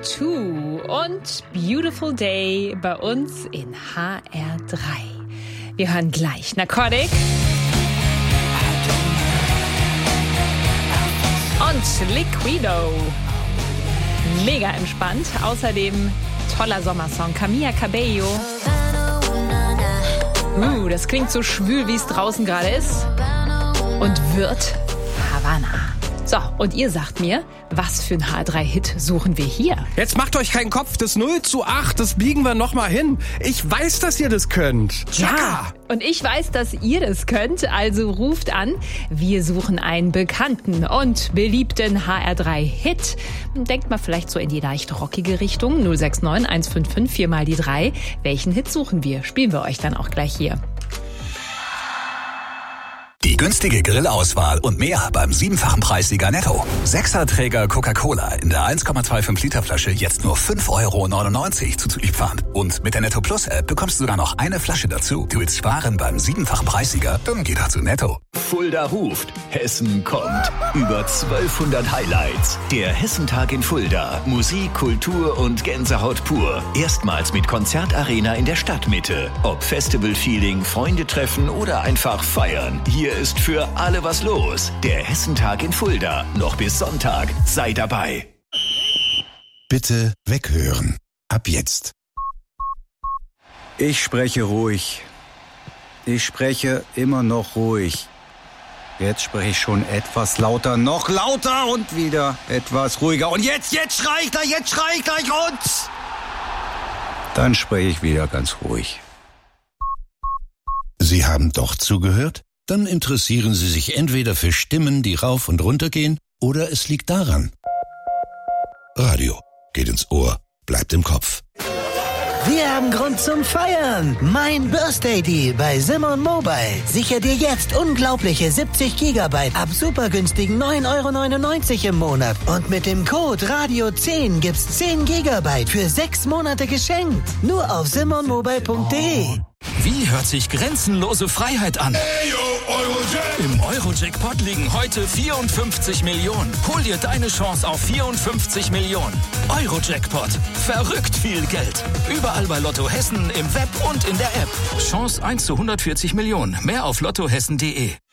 U2 und Beautiful Day bei uns in HR3. Wir hören gleich Narcotic und Liquido. Mega entspannt. Außerdem toller Sommersong. Camila Cabello. Das klingt so schwül, wie es draußen gerade ist. Und wird Havana. So, und ihr sagt mir, was für ein HR3-Hit suchen wir hier? Jetzt macht euch keinen Kopf, das 0:8, das biegen wir nochmal hin. Ich weiß, dass ihr das könnt. Ja, und ich weiß, dass ihr das könnt, also ruft an. Wir suchen einen bekannten und beliebten HR3-Hit. Denkt mal vielleicht so in die leicht rockige Richtung. 069 155 4 mal die 3. Welchen Hit suchen wir? Spielen wir euch dann auch gleich hier. Die günstige Grillauswahl und mehr beim 7-fachen Preissieger Netto. 6er-Träger Coca-Cola in der 1,25 Liter Flasche jetzt nur 5,99 € zuzüglich Pfand. Und mit der Netto Plus App bekommst du dann noch eine Flasche dazu. Du willst sparen beim 7-fachen Preissieger? Dann geh doch zu Netto. Fulda ruft, Hessen kommt. Über 1200 Highlights. Der Hessentag in Fulda. Musik, Kultur und Gänsehaut pur. Erstmals mit Konzertarena in der Stadtmitte. Ob Festival-Feeling, Freunde treffen oder einfach feiern. Hier ist für alle was los. Der Hessentag in Fulda. Noch bis Sonntag. Sei dabei. Bitte weghören. Ab jetzt. Ich spreche ruhig. Ich spreche immer noch ruhig. Jetzt spreche ich schon etwas lauter, noch lauter und wieder etwas ruhiger. Und jetzt schrei ich gleich und dann spreche ich wieder ganz ruhig. Sie haben doch zugehört? Dann interessieren Sie sich entweder für Stimmen, die rauf und runter gehen, oder es liegt daran. Radio geht ins Ohr, bleibt im Kopf. Wir haben Grund zum Feiern. Mein Birthday Deal bei Simon Mobile. Sicher dir jetzt unglaubliche 70 GB ab super günstigen 9,99 € im Monat. Und mit dem Code Radio10 gibt's 10 GB für 6 Monate geschenkt. Nur auf simonmobile.de. Wie hört sich grenzenlose Freiheit an? Im Euro-Jackpot liegen heute 54 Millionen. Hol dir deine Chance auf 54 Millionen. Euro-Jackpot. Verrückt viel Geld. Überall bei Lotto Hessen, im Web und in der App. Chance 1 zu 140 Millionen. Mehr auf lottohessen.de.